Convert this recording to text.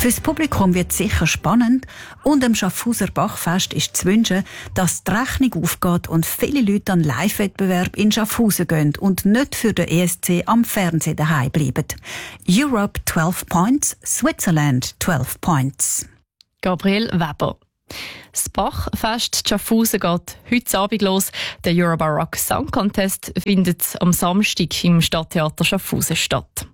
Fürs Publikum wird es sicher spannend und am Schaffhauser Bachfest ist zu wünschen, dass die Rechnung aufgeht und viele Leute an Live-Wettbewerb in Schaffhausen gehen und nicht für den ESC am Fernsehen daheim bleiben. Europe 12 Points, Switzerland 12 Points. Gabriel Weber. Das Bachfest Schaffhausen geht heute Abend los. Der Eurobaroque Song Contest findet am Samstag im Stadttheater Schaffhausen statt.